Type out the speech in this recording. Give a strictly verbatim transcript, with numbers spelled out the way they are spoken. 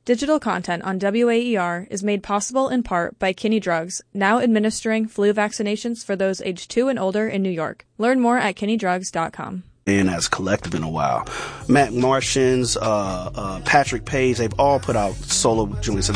Digital content on W A E R is made possible in part by Kinney Drugs, now administering flu vaccinations for those aged two and older in New York. Learn more at kinney drugs dot com. And as collective in a while. Matt Martians, uh, uh, Patrick Page, they've all put out solo joints that